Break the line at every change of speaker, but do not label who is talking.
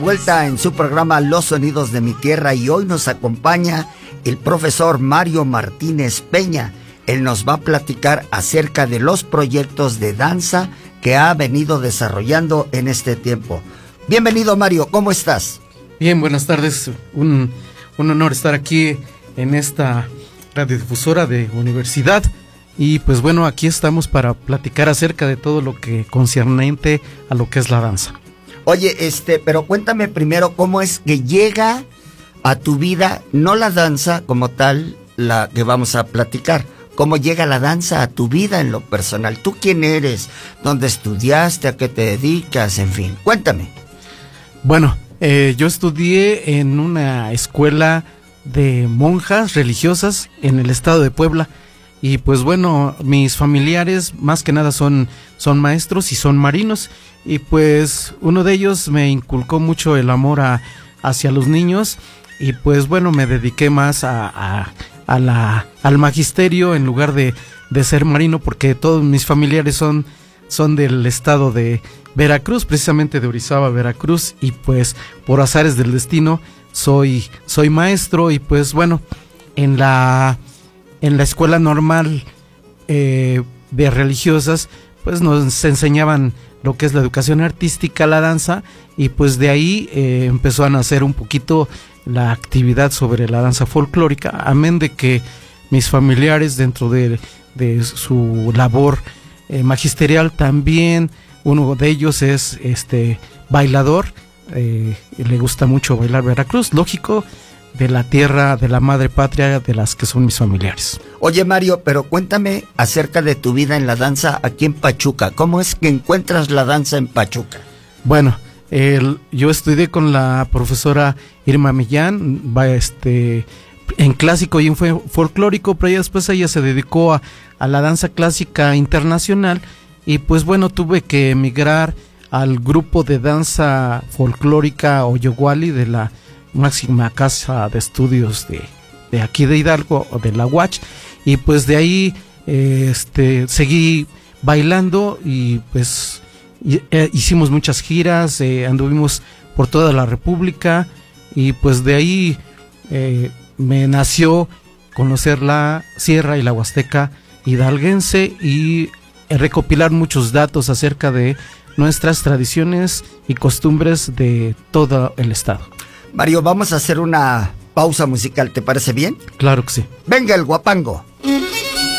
Vuelta en su programa Los Sonidos de mi Tierra, y hoy nos acompaña el profesor Mario Martínez Peña. Él nos va a platicar acerca de los proyectos de danza que ha venido desarrollando en este tiempo. Bienvenido, Mario, ¿cómo estás?
Bien, buenas tardes. Un honor estar aquí en esta radiodifusora de universidad. Y pues bueno, aquí estamos para platicar acerca de todo lo que concerniente a lo que es la danza.
Oye, pero cuéntame primero cómo es que llega a tu vida, no la danza como tal, la que vamos a platicar, cómo llega la danza a tu vida en lo personal. ¿Tú quién eres? ¿Dónde estudiaste? ¿A qué te dedicas? En fin, cuéntame.
Bueno, yo estudié en una escuela de monjas religiosas en el estado de Puebla. Y pues bueno, mis familiares más que nada son maestros y son marinos. Y pues uno de ellos me inculcó mucho el amor hacia los niños. Y pues bueno, me dediqué más al magisterio en lugar de ser marino, porque todos mis familiares son del estado de Veracruz, precisamente de Orizaba, Veracruz. Y pues por azares del destino soy maestro. Y pues bueno, en la escuela normal de religiosas, pues nos enseñaban lo que es la educación artística, la danza, y pues de ahí empezó a nacer un poquito la actividad sobre la danza folclórica, amén de que mis familiares dentro de su labor magisterial también, uno de ellos es bailador, le gusta mucho bailar Veracruz, lógico, de la tierra, de la madre patria, de las que son mis familiares.
Oye, Mario, pero cuéntame acerca de tu vida en la danza aquí en Pachuca. ¿Cómo es que encuentras la danza en Pachuca?
Bueno, yo estudié con la profesora Irma Millán, en clásico y en folclórico, pero después ella se dedicó a la danza clásica internacional, y pues bueno, tuve que emigrar al grupo de danza folclórica Oyoguali de la máxima casa de estudios de aquí de Hidalgo, o de la UACH, y pues de ahí seguí bailando, y pues hicimos muchas giras, anduvimos por toda la República, y pues de ahí me nació conocer la Sierra y la Huasteca hidalguense y recopilar muchos datos acerca de nuestras tradiciones y costumbres de todo el estado.
Mario, vamos a hacer una pausa musical, ¿te parece bien?
Claro que sí.
Venga el guapango.